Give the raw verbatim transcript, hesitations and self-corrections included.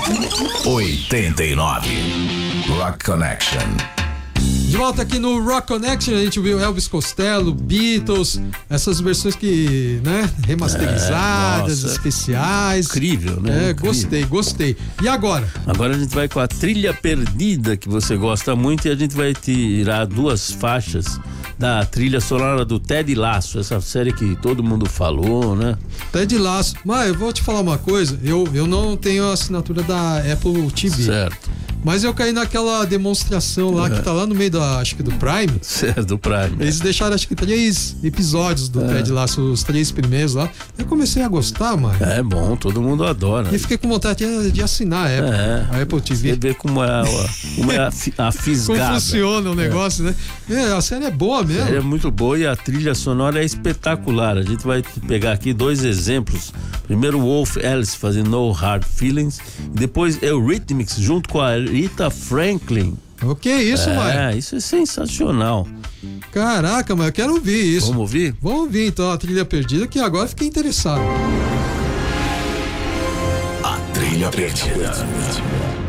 oitenta e nove. Rock Connection. De volta aqui no Rock Connection, a gente viu Elvis Costello, Beatles, essas versões que, né, remasterizadas, É, especiais. Incrível, né? É, Incrível. gostei, gostei. E agora? Agora a gente vai com a Trilha Perdida, que você gosta muito, e a gente vai tirar duas faixas da trilha sonora do Ted Lasso, essa série que todo mundo falou, né? Ted Lasso. Mas eu vou te falar uma coisa, eu, eu não tenho a assinatura da Apple T V. Certo. Mas eu caí naquela demonstração lá, que tá lá no meio da, acho que do Prime. Certo, do Prime. Eles deixaram, acho que três episódios do É. Ted Lasso, os três primeiros lá. Eu comecei a gostar, mano. É bom, todo mundo adora. E fiquei com vontade de, de assinar a Apple, É. a Apple T V. Você vê como é a, como é a, fi- a fisgada. Como funciona o negócio, né? É, a série é boa mesmo. A série é muito boa e a trilha sonora é espetacular. A gente vai pegar aqui dois exemplos. Primeiro, Wolf Alice fazendo No Hard Feelings. E depois, Eurythmics junto com a Rita Franklin. O que é isso, mano? É, isso é sensacional. Caraca, mas eu quero ouvir isso. Vamos ouvir? Vamos ouvir então a Trilha Perdida, que agora fiquei interessado. A Trilha Perdida.